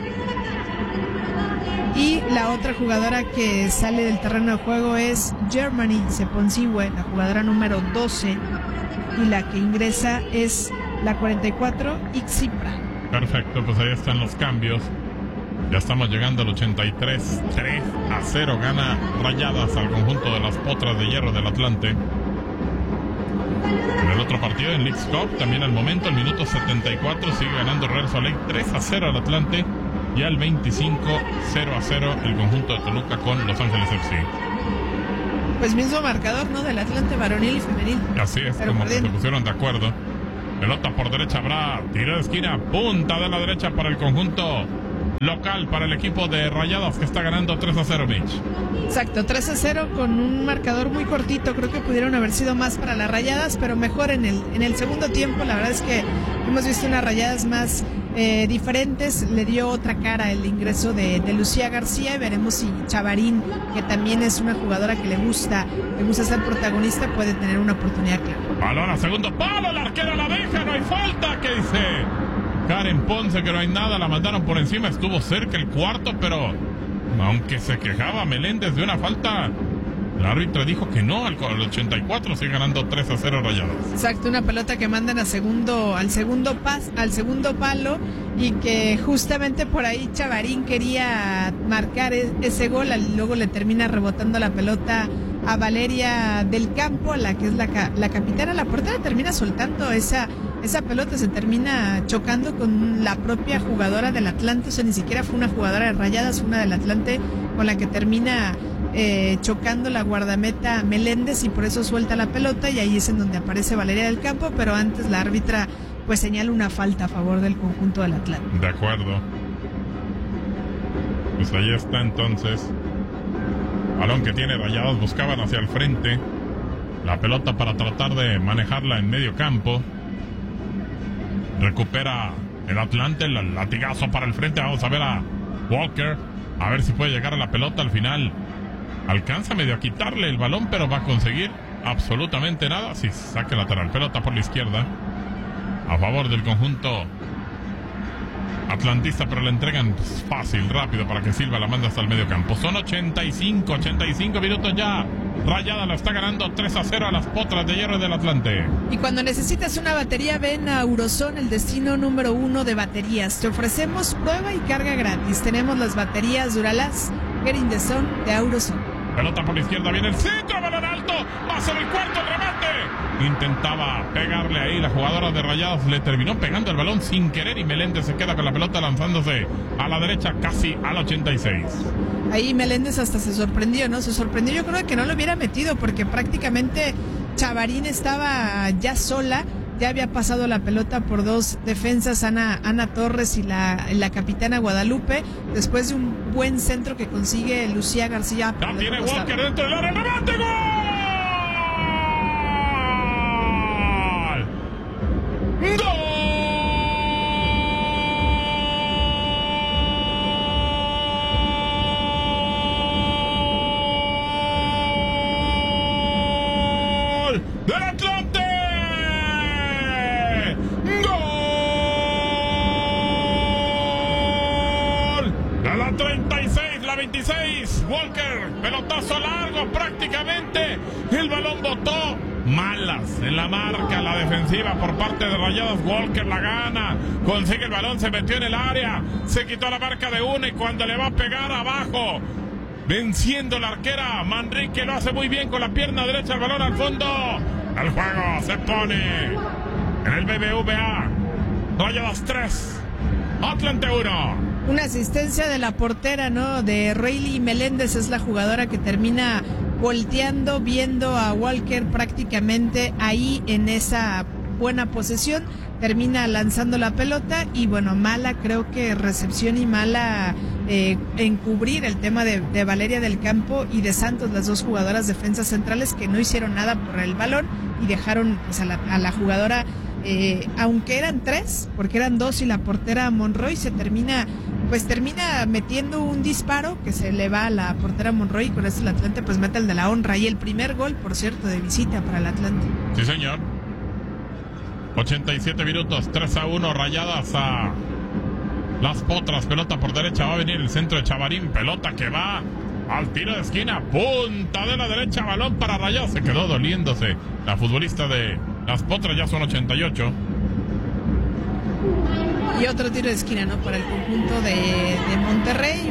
y la otra jugadora que sale del terreno de juego es Germany Ceponcihue, la jugadora número doce, y la que ingresa es la cuarenta y cuatro, Ixipra. Perfecto, pues ahí están los cambios. Ya estamos llegando al ochenta y tres, tres a cero gana Rayadas al conjunto de las Potras de Hierro del Atlante. En el otro partido, en Leagues Cup, también al momento, el minuto setenta y cuatro, sigue ganando Real Salt Lake tres a cero al Atlante. Y al veinticinco, cero a cero, el conjunto de Toluca con Los Ángeles F C. Pues mismo marcador, ¿no? Del Atlante varonil y femenil. Así es, pero como que perdiendo. se pusieron de acuerdo. Pelota por derecha, habrá tiro de esquina, punta de la derecha para el conjunto local, para el equipo de Rayadas, que está ganando tres a cero, Mitch. Exacto, tres a cero con un marcador muy cortito. Creo que pudieron haber sido más para las Rayadas, pero mejor en el, en el segundo tiempo. La verdad es que hemos visto unas Rayadas más eh, diferentes. Le dio otra cara el ingreso de, de Lucía García, y veremos si Chavarín, que también es una jugadora que le gusta, le gusta ser protagonista, puede tener una oportunidad clara. Balón a segundo palo, la arquera la deja, no hay falta, ¿qué dice Karen Ponce? Que no hay nada, la mandaron por encima, estuvo cerca el cuarto, pero aunque se quejaba Meléndez de una falta, el árbitro dijo que no. Al ochenta y cuatro sigue ganando tres a cero Rayadas. Exacto, una pelota que mandan a segundo, al segundo pas, al segundo palo, y que justamente por ahí Chavarín quería marcar ese gol, luego le termina rebotando la pelota a Valeria del Campo, la que es la, la capitana. La portera termina soltando esa esa pelota, se termina chocando con la propia jugadora del Atlante. O sea, ni siquiera fue una jugadora de Rayadas, fue una del Atlante con la que termina eh, chocando la guardameta Meléndez, y por eso suelta la pelota, y ahí es en donde aparece Valeria del Campo, pero antes la árbitra pues señala una falta a favor del conjunto del Atlante. De acuerdo. Pues ahí está entonces. Balón que tiene Rayadas, buscaban hacia el frente la pelota para tratar de manejarla en medio campo. Recupera el Atlante, el latigazo para el frente. Vamos a ver a Walker, a ver si puede llegar a la pelota. Al final alcanza medio a quitarle el balón, pero va a conseguir absolutamente nada. Si sí, saque lateral, pelota por la izquierda a favor del conjunto atlantista, pero le entregan fácil, rápido, para que Silva la manda hasta el medio campo. Son ochenta y cinco, ochenta y cinco minutos ya. Rayada lo está ganando tres a cero a las Potras de Hierro del Atlante. Y cuando necesitas una batería, ven a Auroson, el destino número uno de baterías. Te ofrecemos prueba y carga gratis. Tenemos las baterías Duralast Get in the Zone de Auroson. Pelota por la izquierda, viene el centro, balón alto, va a ser el cuarto, el remate. Intentaba pegarle ahí la jugadora de Rayadas, le terminó pegando el balón sin querer, y Meléndez se queda con la pelota lanzándose a la derecha casi al ochenta y seis. Ahí Meléndez hasta se sorprendió, ¿no? Se sorprendió, yo creo que no lo hubiera metido, porque prácticamente Chavarín estaba ya sola. Ya había pasado la pelota por dos defensas, Ana, Ana Torres y la, la capitana Guadalupe, después de un buen centro que consigue Lucía García. Ya tiene Walker dentro del área, ¡remate, gol! ¡Gol! ¡Del Atlante! treinta y seis, la veintiséis, Walker, pelotazo largo prácticamente, el balón botó, malas en la marca, la defensiva por parte de Rayadas. Walker la gana, consigue el balón, se metió en el área, se quitó la marca de una, y cuando le va a pegar abajo, venciendo la arquera, Manrique lo hace muy bien con la pierna derecha, el balón al fondo, el juego se pone en el B B V A, Rayadas tres, Atlante uno. Una asistencia de la portera, ¿no? De Rayleigh Meléndez, es la jugadora que termina volteando, viendo a Walker prácticamente ahí en esa buena posesión, termina lanzando la pelota, y bueno, mala creo que recepción y mala eh, encubrir el tema de, de Valeria del Campo y de Santos, las dos jugadoras defensas centrales que no hicieron nada por el balón y dejaron pues, a, la, a la jugadora, eh, aunque eran tres, porque eran dos y la portera Monroy, se termina pues termina metiendo un disparo que se le va a la portera Monroy, y con eso el Atlante pues mete el de la honra, y el primer gol, por cierto, de visita para el Atlante. Sí, señor. ochenta y siete minutos, tres a uno, Rayadas a las Potras. Pelota por derecha, va a venir el centro de Chavarín, pelota que va al tiro de esquina, punta de la derecha, balón para Rayadas. Se quedó doliéndose la futbolista de las Potras, ya son ochenta y ocho. Y otro tiro de esquina, ¿no? Para el conjunto de, de Monterrey.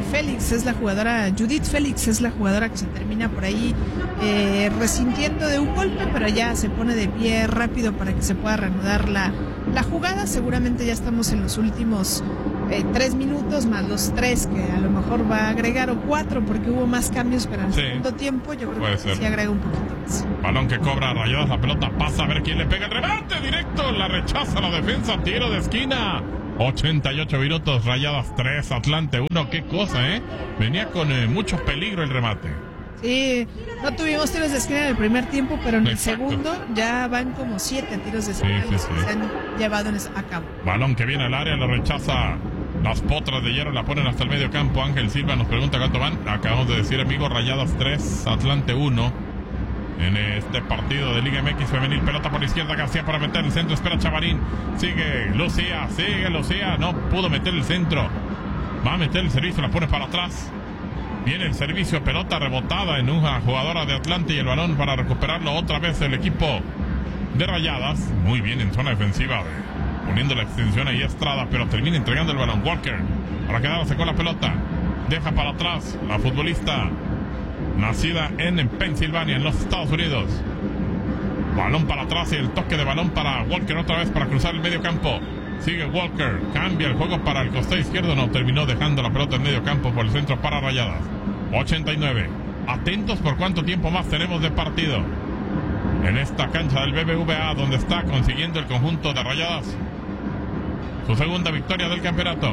Félix es la jugadora, Judith Félix es la jugadora que se termina por ahí eh, resintiendo de un golpe, pero ya se pone de pie rápido para que se pueda reanudar la, la jugada. Seguramente ya estamos en los últimos eh, tres minutos, más los tres que a lo mejor va a agregar, o cuatro, porque hubo más cambios, pero en el sí, segundo tiempo yo creo que ser. sí agrega un poquito más. Balón que cobra Rayadas, la pelota pasa, a ver quién le pega el remate directo, la rechaza la defensa, tiro de esquina. ochenta y ocho minutos, Rayadas tres, Atlante uno. Qué cosa, ¿eh? Venía con eh, mucho peligro el remate. Sí, no tuvimos tiros de esquina en el primer tiempo, pero en Exacto. el segundo ya van como siete tiros de esquina sí, sí, sí. que se han llevado a cabo. Balón que viene al área, lo rechaza. Las potras de hierro la ponen hasta el medio campo. Ángel Silva nos pregunta cuánto van. Acabamos de decir, amigos, Rayadas tres, Atlante uno. En este partido de Liga M X femenil, pelota por la izquierda, García para meter el centro, espera Chavarín, sigue Lucía, sigue Lucía, no pudo meter el centro, va a meter el servicio, la pone para atrás, viene el servicio, pelota rebotada en una jugadora de Atlante y el balón para recuperarlo otra vez el equipo de Rayadas, muy bien en zona defensiva, poniendo la extensión ahí Estrada, pero termina entregando el balón, Walker, para quedarse con la pelota, deja para atrás la futbolista nacida en Pensilvania, en los Estados Unidos. Balón para atrás y el toque de balón para Walker otra vez para cruzar el medio campo. Sigue Walker, cambia el juego para el costado izquierdo, no, terminó dejando la pelota en medio campo por el centro para Rayadas. ochenta y nueve. Atentos por cuánto tiempo más tenemos de partido en esta cancha del B B V A, donde está consiguiendo el conjunto de Rayadas su segunda victoria del campeonato.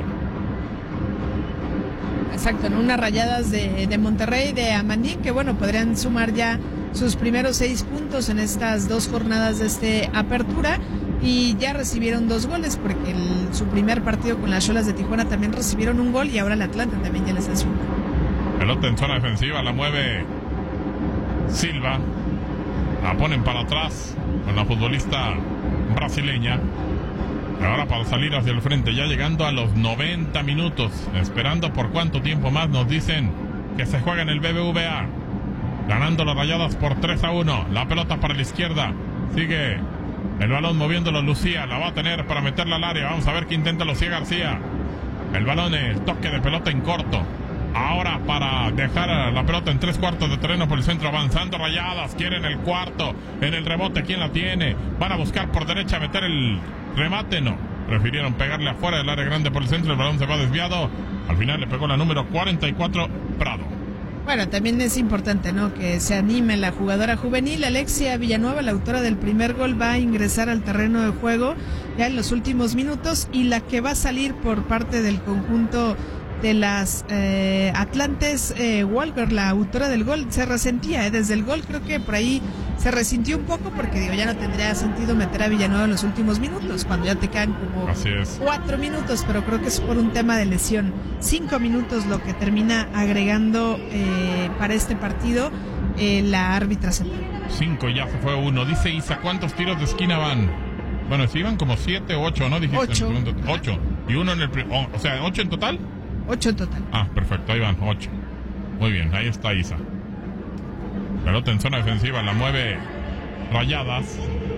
Exacto, en unas Rayadas de, de Monterrey, de Amandín, que bueno, podrían sumar ya sus primeros seis puntos en estas dos jornadas de este apertura, y ya recibieron dos goles, porque el, su primer partido con las Xolas de Tijuana también recibieron un gol, y ahora el Atlanta también ya les hace un gol. Pelota en zona defensiva, la mueve Silva, la ponen para atrás con la futbolista brasileña. Ahora para salir hacia el frente, ya llegando a los noventa minutos, esperando por cuánto tiempo más nos dicen que se juega en el B B V A, ganando las Rayadas por tres a uno, la pelota para la izquierda, sigue el balón moviéndolo Lucía, la va a tener para meterla al área, vamos a ver qué intenta Lucía García, el balón, el toque de pelota en corto, ahora para dejar la pelota en tres cuartos de terreno por el centro, avanzando Rayadas, quieren el cuarto, en el rebote, ¿quién la tiene? Van a buscar por derecha, meter el remate, no, prefirieron pegarle afuera del área grande por el centro, el balón se va desviado, al final le pegó la número cuarenta y cuatro, Prado. Bueno, también es importante, ¿no?, que se anime la jugadora juvenil. Alexia Villanueva, la autora del primer gol, va a ingresar al terreno de juego ya en los últimos minutos, y la que va a salir por parte del conjunto de las eh, Atlantes, eh, Walker, la autora del gol, se resentía, eh, desde el gol creo que por ahí se resintió un poco, porque digo, ya no tendría sentido meter a Villanueva en los últimos minutos, cuando ya te quedan como cuatro minutos, pero creo que es por un tema de lesión. Cinco minutos lo que termina agregando eh, para este partido eh, la árbitra central. Cinco, ya se fue uno. Dice Isa, ¿cuántos tiros de esquina van? Bueno, si iban como siete o ocho, ¿no? Dijiste ocho. En el segundo, ocho. Y uno en el... Oh, o sea, ¿ocho en total? Ocho en total. Ah, perfecto, ahí van, ocho. Muy bien, ahí está Isa. Pelota en zona defensiva, la mueve Rayadas.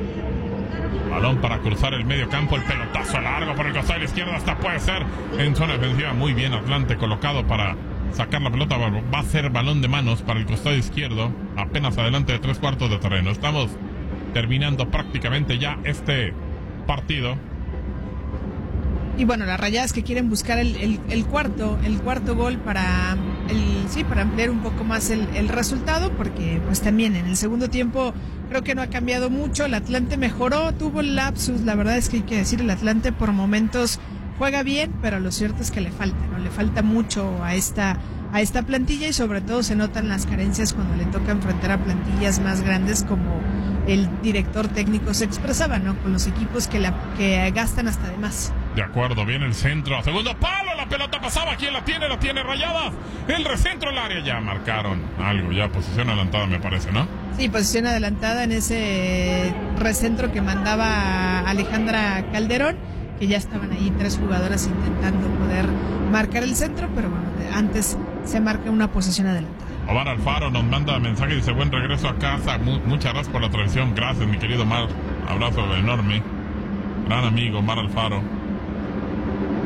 Balón para cruzar el medio campo, el pelotazo largo por el costado de la izquierda, hasta puede ser en zona defensiva. Muy bien Atlante colocado para sacar la pelota, va a ser balón de manos para el costado izquierdo, apenas adelante de tres cuartos de terreno. Estamos terminando prácticamente ya este partido. Y bueno, las Rayadas que quieren buscar el, el, el cuarto, el cuarto gol para el, sí, para ampliar un poco más el, el resultado, porque pues también en el segundo tiempo creo que no ha cambiado mucho. El Atlante mejoró, tuvo el lapsus, la verdad es que hay que decir, el Atlante por momentos juega bien, pero lo cierto es que le falta, ¿no? Le falta mucho a esta, a esta plantilla, y sobre todo se notan las carencias cuando le toca enfrentar a plantillas más grandes, como el director técnico se expresaba, ¿no?, con los equipos que, la, que gastan hasta de más. De acuerdo, viene el centro, segundo palo, la pelota pasaba, ¿quién la tiene? La tiene Rayadas, el recentro al área, ya marcaron algo, ya posición adelantada me parece, ¿no? Sí, posición adelantada en ese recentro que mandaba Alejandra Calderón, que ya estaban ahí tres jugadoras intentando poder marcar el centro, pero bueno, antes se marca una posición adelantada. Omar Alfaro nos manda mensaje y dice, buen regreso a casa, Mu- muchas gracias por la transmisión, gracias mi querido Omar, abrazo enorme, gran amigo Omar Alfaro.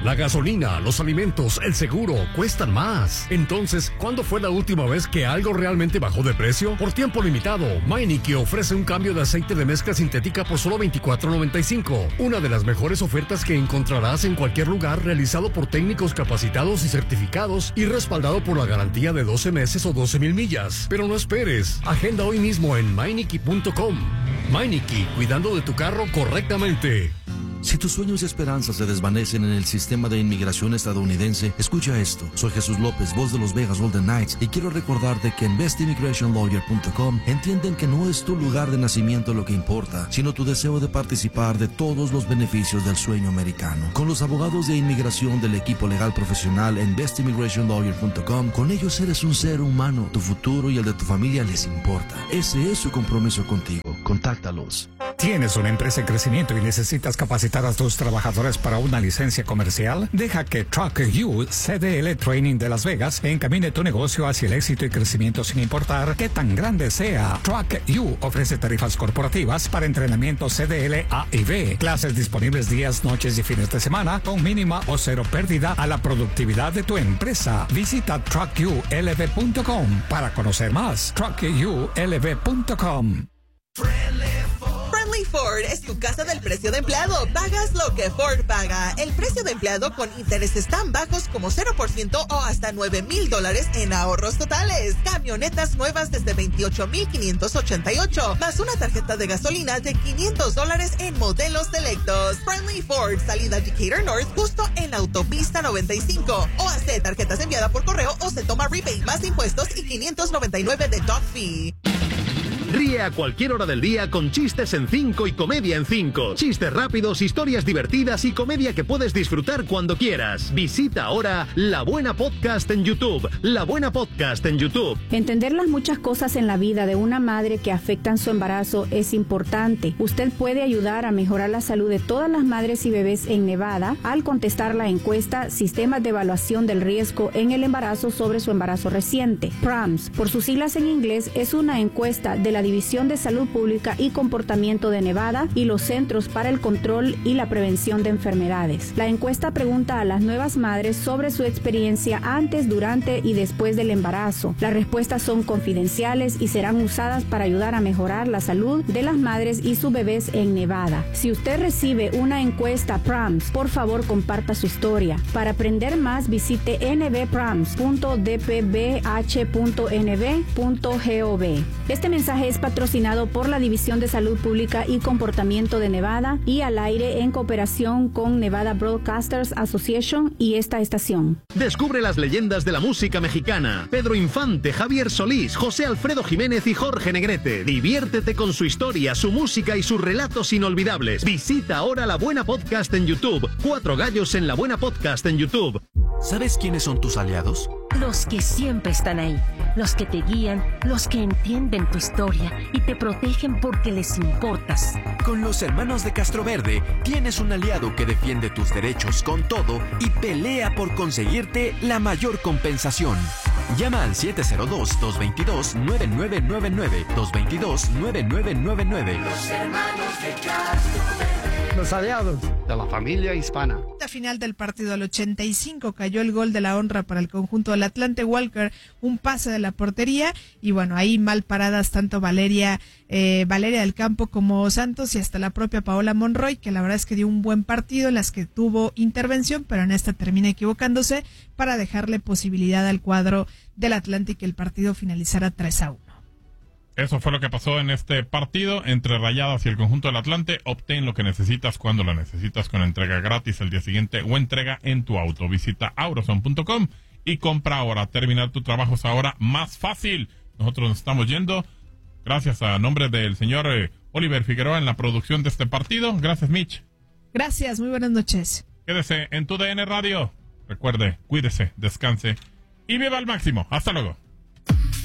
La gasolina, los alimentos, el seguro cuestan más. Entonces, ¿cuándo fue la última vez que algo realmente bajó de precio? Por tiempo limitado, Meineke ofrece un cambio de aceite de mezcla sintética por solo veinticuatro noventa y cinco. Una de las mejores ofertas que encontrarás en cualquier lugar, realizado por técnicos capacitados y certificados y respaldado por la garantía de doce meses o doce mil millas. Pero no esperes. Agenda hoy mismo en Meineke punto com. Meineke, cuidando de tu carro correctamente. Si tus sueños y esperanzas se desvanecen en el sistema de inmigración estadounidense, escucha esto. Soy Jesús López, voz de los Vegas Golden Knights, y quiero recordarte que en best immigration lawyer punto com entienden que no es tu lugar de nacimiento lo que importa, sino tu deseo de participar de todos los beneficios del sueño americano. Con los abogados de inmigración del equipo legal profesional en best immigration lawyer punto com, con ellos eres un ser humano. Tu futuro y el de tu familia les importa. Ese es su compromiso contigo. Contáctalos. ¿Tienes una empresa en crecimiento y necesitas capacitar a tus trabajadores para una licencia comercial? Deja que Truck U C D L Training de Las Vegas encamine tu negocio hacia el éxito y crecimiento sin importar qué tan grande sea. Truck U ofrece tarifas corporativas para entrenamiento C D L A y B, clases disponibles días, noches y fines de semana con mínima o cero pérdida a la productividad de tu empresa. Visita truck u l v punto com para conocer más. truck u l v punto com. Friendly Ford es tu casa del precio de empleado. Pagas lo que Ford paga. El precio de empleado con intereses tan bajos como cero por ciento o hasta nueve mil dólares en ahorros totales. Camionetas nuevas desde veintiocho mil quinientos ochenta y ocho, más una tarjeta de gasolina de quinientos dólares en modelos selectos. Friendly Ford, salida Decatur North, justo en la autopista noventa y cinco. O hace tarjetas enviadas por correo o se toma rebate más impuestos y quinientos noventa y nueve de dock fee. Ríe a cualquier hora del día con chistes en cinco y comedia en cinco. Chistes rápidos, historias divertidas y comedia que puedes disfrutar cuando quieras. Visita ahora La Buena Podcast en YouTube. La Buena Podcast en YouTube. Entender las muchas cosas en la vida de una madre que afectan su embarazo es importante. Usted puede ayudar a mejorar la salud de todas las madres y bebés en Nevada al contestar la encuesta Sistemas de Evaluación del Riesgo en el Embarazo sobre su embarazo reciente. P R A M S, por sus siglas en inglés, es una encuesta de la División de Salud Pública y Comportamiento de Nevada y los Centros para el Control y la Prevención de Enfermedades. La encuesta pregunta a las nuevas madres sobre su experiencia antes, durante y después del embarazo. Las respuestas son confidenciales y serán usadas para ayudar a mejorar la salud de las madres y sus bebés en Nevada. Si usted recibe una encuesta P R A M S, por favor comparta su historia. Para aprender más, visite n b p r a m s punto d p b h punto n b punto gov. Este mensaje es patrocinado por la División de Salud Pública y Comportamiento de Nevada y al aire en cooperación con Nevada Broadcasters Association y esta estación. Descubre las leyendas de la música mexicana. Pedro Infante, Javier Solís, José Alfredo Jiménez y Jorge Negrete. Diviértete con su historia, su música y sus relatos inolvidables. Visita ahora La Buena Podcast en YouTube. Cuatro gallos en La Buena Podcast en YouTube. ¿Sabes quiénes son tus aliados? Los que siempre están ahí, los que te guían, los que entienden tu historia y te protegen porque les importas. Con los hermanos de Castroverde tienes un aliado que defiende tus derechos con todo y pelea por conseguirte la mayor compensación. Llama al siete cero dos, dos dos dos, nueve nueve nueve nueve, dos dos dos, nueve nueve nueve nueve. Los hermanos de Castroverde. Los aliados de la familia hispana. La final del partido al ochenta y cinco cayó el gol de la honra para el conjunto del Atlante. Walker, un pase de la portería y bueno, ahí mal paradas tanto Valeria eh, Valeria del Campo como Santos y hasta la propia Paola Monroy, que la verdad es que dio un buen partido en las que tuvo intervención, pero en esta termina equivocándose para dejarle posibilidad al cuadro del Atlante y que el partido finalizara tres a uno. Eso fue lo que pasó en este partido entre Rayadas y el conjunto del Atlante. Obtén lo que necesitas cuando lo necesitas con entrega gratis el día siguiente o entrega en tu auto. Visita auroson punto com y compra ahora. Terminar tu trabajo es ahora más fácil. Nosotros nos estamos yendo. Gracias a nombre del señor eh, Oliver Figueroa en la producción de este partido. Gracias, Mitch. Gracias, muy buenas noches. Quédese en tu D N Radio. Recuerde, cuídese, descanse y viva al máximo. Hasta luego.